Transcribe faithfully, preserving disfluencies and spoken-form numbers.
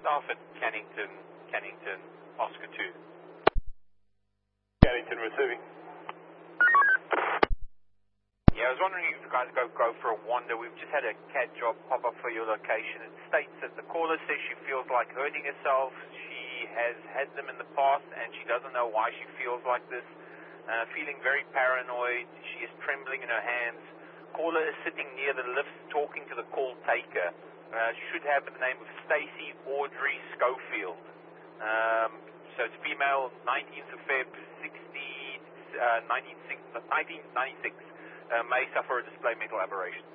Alpha, Cannington, Cannington, Oscar two. Cannington receiving. Yeah, I was wondering if you guys go go for a wander. We've just had a C A D job pop up for your location. It states that the caller says she feels like hurting herself. She has had them in the past and she doesn't know why she feels like this. Uh, feeling very paranoid. She is trembling in her hands. Caller is sitting near the lift talking to the call taker. Uh, should have the name of Stacy Audrey Schofield. Um, so it's female, nineteenth of February, sixty, uh, nineteen ninety-six. Uh, may suffer a display mental aberration.